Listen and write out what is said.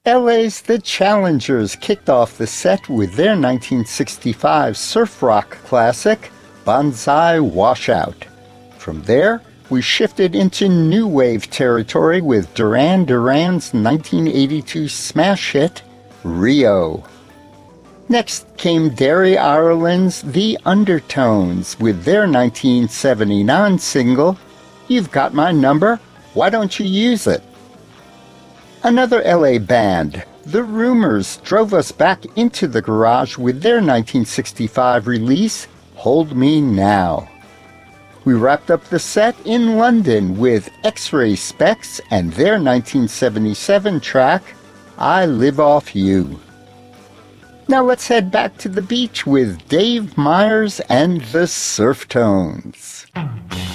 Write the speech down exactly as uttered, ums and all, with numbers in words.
L A's The Challengers kicked off the set with their nineteen sixty-five surf rock classic, Banzai Washout. From there, we shifted into new wave territory with Duran Duran's nineteen eighty-two smash hit, Rio. Next came Derry Ireland's The Undertones with their nineteen seventy-nine single, You've Got My Number, Why Don't You Use It? Another L A band, The Rumors, drove us back into the garage with their nineteen sixty-five release, Hold Me Now. We wrapped up the set in London with X-Ray Specs and their nineteen seventy-seven track, I Live Off You. Now let's head back to the beach with Dave Myers and the Surftones.